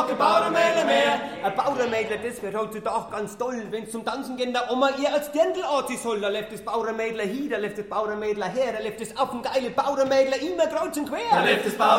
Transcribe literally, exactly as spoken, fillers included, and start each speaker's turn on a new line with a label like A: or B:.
A: Ein Bauernmädler mehr. Ein Bauernmädler, das wird heutzutage ganz toll. Wenn zum Tanzen gehen, der Oma ihr als Dirndl anziehen soll. Da läuft das Bauernmädler hier, da läuft das Bauernmädler her, da läuft das affengeile Bauernmädler immer kreuz und quer.
B: Da läuft das Bauernmädler